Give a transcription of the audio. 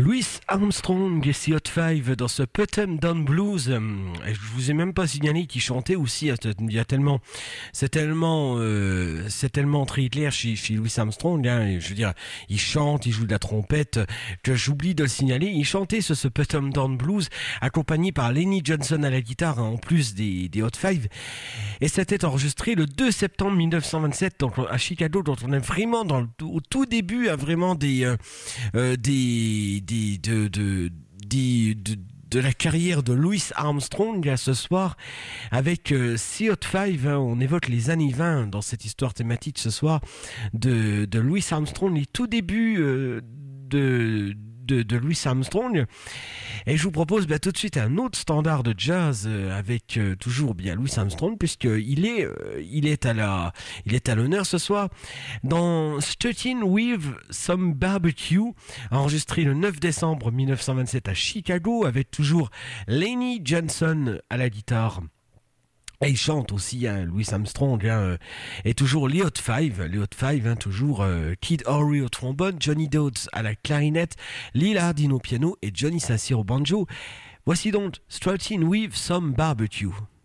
Louis Armstrong et ses Hot Five dans ce Put 'em Down Blues. Je vous ai même pas signalé qu'il chantait aussi. Il y a tellement, c'est tellement très Hitler chez Louis Armstrong. Hein, je veux dire, il chante, il joue de la trompette. Que j'oublie de le signaler. Il chantait ce Put 'em Down Blues accompagné par Lenny Johnson à la guitare, hein, en plus des Hot Five. Et c'était enregistré le 2 septembre 1927 donc, à Chicago, dont on est vraiment au tout début, hein, vraiment de la carrière de Louis Armstrong là, ce soir avec Sea Hot Five, hein, on évoque les années 20 dans cette histoire thématique ce soir de Louis Armstrong, les tout débuts de Louis Armstrong. Et je vous propose tout de suite un autre standard de jazz avec toujours bien Louis Armstrong, puisqu'il est à l'honneur ce soir dans Starting with Some Barbecue, enregistré le 9 décembre 1927 à Chicago, avec toujours Lenny Johnson à la guitare. Et il chante aussi, hein, Louis Armstrong, hein, et toujours les Hot Five, hein, toujours Kid Ory au trombone, Johnny Dodds à la clarinette, Lil Hardin au piano et Johnny Saint-Cyr au banjo. Voici donc Starting with Some Barbecue.